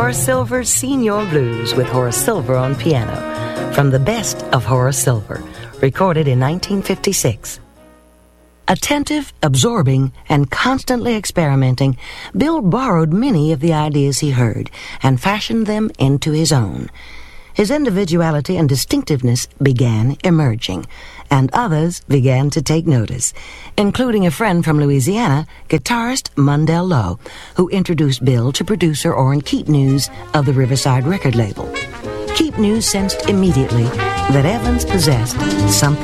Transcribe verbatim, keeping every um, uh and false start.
Horace Silver's Senior Blues with Horace Silver on piano, from the best of Horace Silver, recorded in nineteen fifty-six. Attentive, absorbing, and constantly experimenting, Bill borrowed many of the ideas he heard and fashioned them into his own. His individuality and distinctiveness began emerging, and others began to take notice, including a friend from Louisiana, guitarist Mundell Lowe, who introduced Bill to producer Orrin Keepnews of the Riverside record label. Keepnews sensed immediately that Evans possessed something